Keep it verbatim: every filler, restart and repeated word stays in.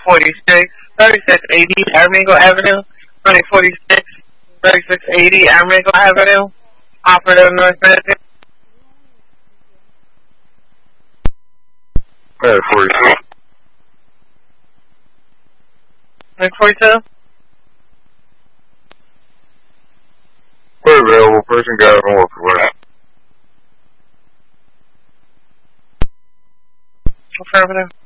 forty-six, thirty-six eighty Aramingo Avenue, twenty forty-six, thirty-six eighty Aramingo Avenue, operative North Connecticut. Uh, forty-two. Next forty-two. We're available. Person got it on work for that. Affirmative.